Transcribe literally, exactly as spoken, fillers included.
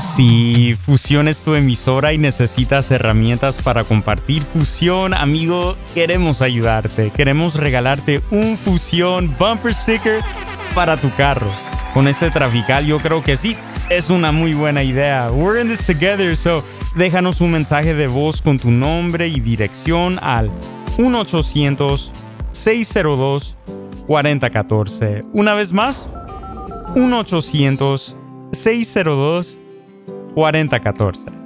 Si Fusión es tu emisora y necesitas herramientas para compartir Fusión, amigo, queremos ayudarte. Queremos regalarte un Fusión Bumper Sticker para tu carro. Con este Trafical yo creo que sí, es una muy buena idea. We're in this together, so déjanos un mensaje de voz con tu nombre y dirección al uno ochocientos, seis cero dos, cuatro cero uno cuatro. Una vez más, uno ochocientos, seis cero dos, cuatro cero uno cuatro.